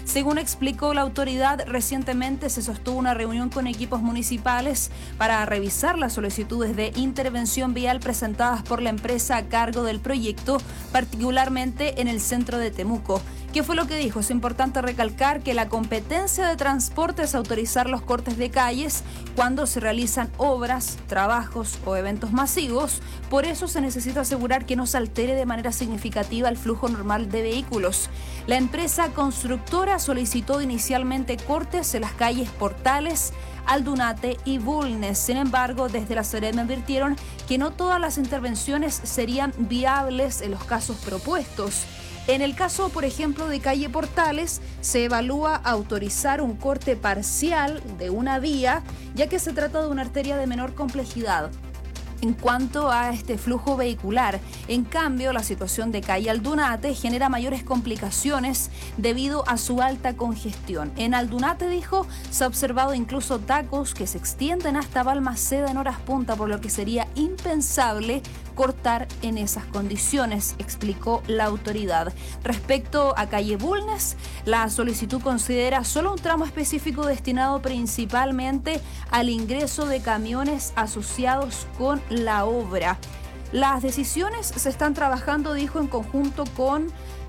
Según explicó la autoridad, recientemente se sostuvo una reunión con equipos municipales para revisar las solicitudes de intervención vial presentadas por la empresa a cargo del proyecto, particularmente en el centro de Temuco. ¿Qué fue lo que dijo? Es importante recalcar que la competencia de transporte es autorizar los cortes de calles cuando se realizan obras, trabajos o eventos masivos. Por eso se necesita asegurar que no se altere de manera significativa el flujo normal de vehículos. La empresa constructora solicitó inicialmente cortes en las calles Portales, Aldunate y Bulnes. Sin embargo, desde la SEREM advirtieron que no todas las intervenciones serían viables en los casos propuestos. En el caso, por ejemplo, de calle Portales, se evalúa autorizar un corte parcial de una vía, ya que se trata de una arteria de menor complejidad en cuanto a este flujo vehicular. En cambio, la situación de calle Aldunate genera mayores complicaciones debido a su alta congestión. En Aldunate, dijo, se ha observado incluso tacos que se extienden hasta Balmaceda en horas punta, por lo que sería impensable cortar en esas condiciones, explicó la autoridad. Respecto a calle Bulnes, la solicitud considera solo un tramo específico destinado principalmente al ingreso de camiones asociados con la obra. Las decisiones se están trabajando, dijo, en conjunto con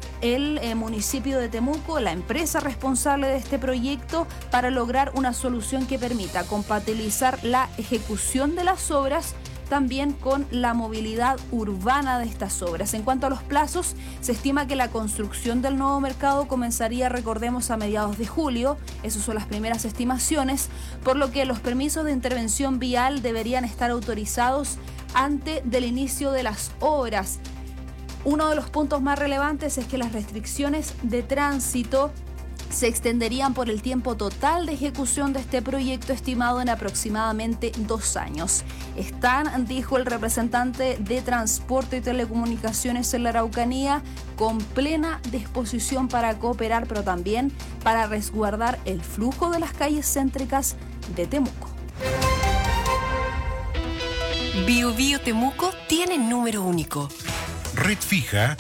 el municipio de Temuco, la empresa responsable de este proyecto, para lograr una solución que permita compatibilizar la ejecución de las obras también con la movilidad urbana de estas obras. En cuanto a los plazos, se estima que la construcción del nuevo mercado comenzaría, recordemos, a mediados de julio. Esas son las primeras estimaciones, por lo que los permisos de intervención vial deberían estar autorizados antes del inicio de las obras. Uno de los puntos más relevantes es que las restricciones de tránsito se extenderían por el tiempo total de ejecución de este proyecto, estimado en aproximadamente 2 años. Están, dijo el representante de Transporte y Telecomunicaciones en la Araucanía, con plena disposición para cooperar, pero también para resguardar el flujo de las calles céntricas de Temuco. Bio Bio Temuco tiene número único. Red fija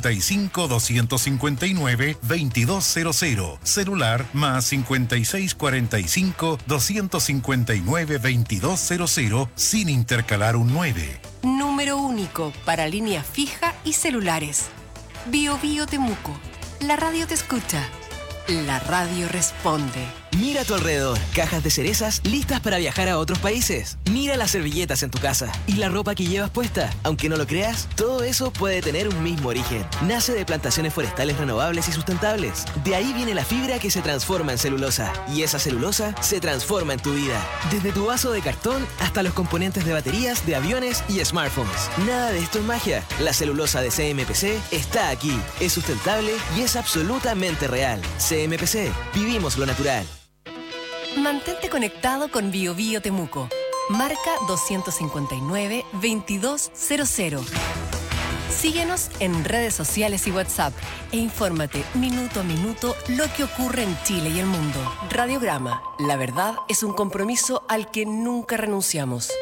45-259-2200. Celular más 5645-259-2200 sin intercalar un 9. Número único para línea fija y celulares. Bio Bio Temuco. La radio te escucha. La radio responde. Mira a tu alrededor, cajas de cerezas listas para viajar a otros países. Mira las servilletas en tu casa y la ropa que llevas puesta. Aunque no lo creas, todo eso puede tener un mismo origen. Nace de plantaciones forestales renovables y sustentables. De ahí viene la fibra que se transforma en celulosa. Y esa celulosa se transforma en tu vida. Desde tu vaso de cartón hasta los componentes de baterías, de aviones y smartphones. Nada de esto es magia. La celulosa de CMPC está aquí. Es sustentable y es absolutamente real. CMPC. Vivimos lo natural. Mantente conectado con Bio Bio Temuco. Marca 259-2200. Síguenos en redes sociales y WhatsApp e infórmate minuto a minuto lo que ocurre en Chile y el mundo. Radiograma. La verdad es un compromiso al que nunca renunciamos.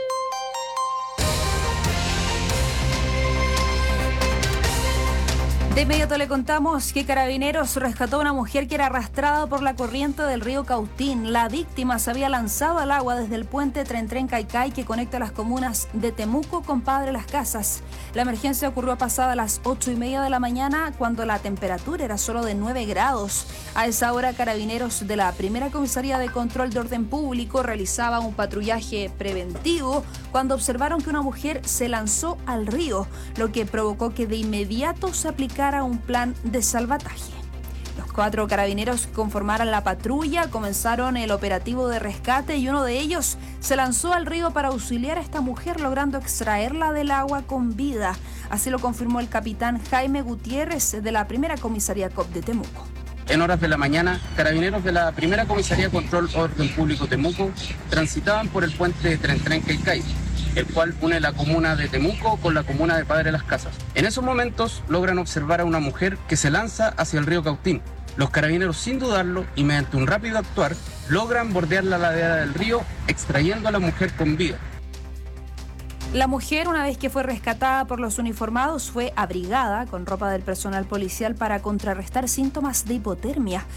De inmediato le contamos que Carabineros rescató a una mujer que era arrastrada por la corriente del río Cautín. La víctima se había lanzado al agua desde el puente Tren-Tren-Caicay que conecta las comunas de Temuco con Padre Las Casas. La emergencia ocurrió pasada las 8:30 de la mañana, cuando la temperatura era solo de 9 grados. A esa hora, Carabineros de la Primera Comisaría de Control de Orden Público realizaba un patrullaje preventivo cuando observaron que una mujer se lanzó al río, lo que provocó que de inmediato se aplicara un plan de salvataje. Los 4 carabineros que conformaran la patrulla comenzaron el operativo de rescate y uno de ellos se lanzó al río para auxiliar a esta mujer, logrando extraerla del agua con vida. Así lo confirmó el capitán Jaime Gutiérrez de la Primera Comisaría COP de Temuco. En horas de la mañana, carabineros de la Primera Comisaría Control Orden Público Temuco transitaban por el puente Tren-Tren-Caicay, el cual une la comuna de Temuco con la comuna de Padre Las Casas. En esos momentos logran observar a una mujer que se lanza hacia el río Cautín. Los carabineros, sin dudarlo y mediante un rápido actuar, logran bordear la ladera del río, extrayendo a la mujer con vida. La mujer, una vez que fue rescatada por los uniformados, fue abrigada con ropa del personal policial para contrarrestar síntomas de hipotermia.